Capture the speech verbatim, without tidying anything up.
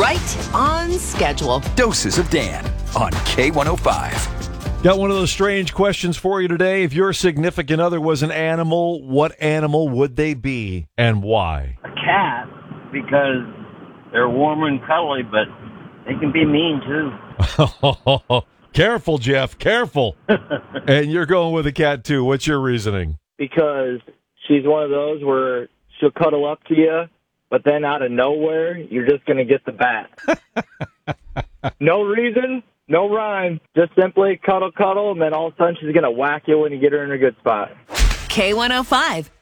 right on schedule. Doses of Dan on K one oh five. Got one of those strange questions for you today. If your significant other was an animal, what animal would they be and why? A cat, because they're warm and cuddly, but they can be mean too. Careful, Jeff, careful. And you're going with a cat too. What's your reasoning? Because she's one of those where she'll cuddle up to you, but then out of nowhere, you're just going to get the bat. No reason. No rhyme, just simply cuddle, cuddle, and then all of a sudden she's going to whack you when you get her in a good spot. K one oh five,